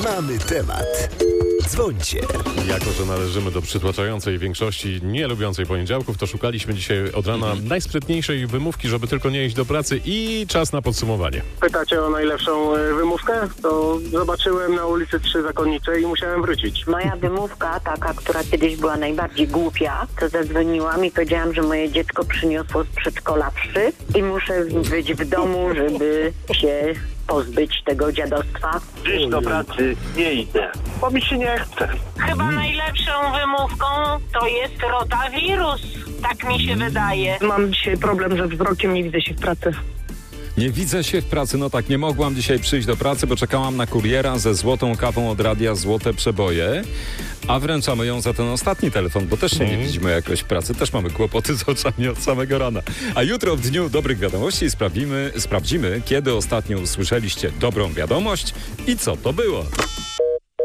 Mamy temat. Dzwońcie. Jako że należymy do przytłaczającej większości nie lubiącej poniedziałków, to szukaliśmy dzisiaj od rana najsprytniejszej wymówki, żeby tylko nie iść do pracy i czas na podsumowanie. Pytacie o najlepszą wymówkę? To zobaczyłem na ulicy 3 Zakonnice i musiałem wrócić. Moja wymówka, taka, która kiedyś była najbardziej głupia, to zadzwoniłam i powiedziałam, że moje dziecko przyniosło z przedszkola psy i muszę być w domu, żeby się pozbyć tego dziadostwa. Dziś do pracy nie idę, bo mi się nie chce. Chyba najlepszą wymówką to jest rotawirus. Tak mi się wydaje. Mam dzisiaj problem ze wzrokiem, nie widzę się w pracy. Nie widzę się w pracy, no tak, nie mogłam dzisiaj przyjść do pracy, bo czekałam na kuriera ze złotą kawą od radia Złote Przeboje, a wręczamy ją za ten ostatni telefon, bo też się nie widzimy jakoś w pracy, też mamy kłopoty z oczami od samego rana. A jutro w Dniu Dobrych Wiadomości sprawdzimy, kiedy ostatnio usłyszeliście dobrą wiadomość i co to było.